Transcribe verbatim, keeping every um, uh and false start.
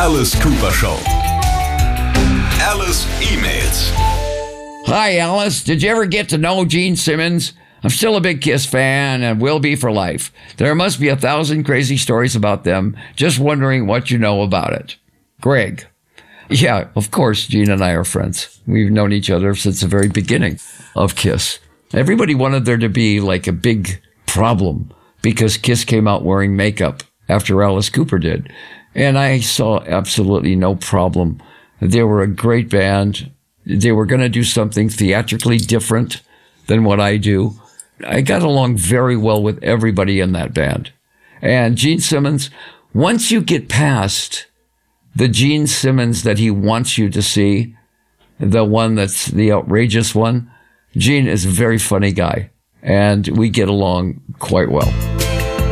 Alice Cooper Show. Alice emails. Hi, Alice. Did you ever get to know Gene Simmons? I'm still a big Kiss fan and will be for life. There must be a thousand crazy stories about them. Just wondering what you know about it. Greg. Yeah, of course, Gene and I are friends. We've known each other since the very beginning of Kiss. Everybody wanted there to be like a big problem because Kiss came out wearing makeup after Alice Cooper did. And I saw absolutely no problem. They were a great band. They were going to do something theatrically different than what I do. I got along very well with everybody in that band. And Gene Simmons, once you get past the Gene Simmons that he wants you to see, the one that's the outrageous one, Gene is a very funny guy. And we get along quite well.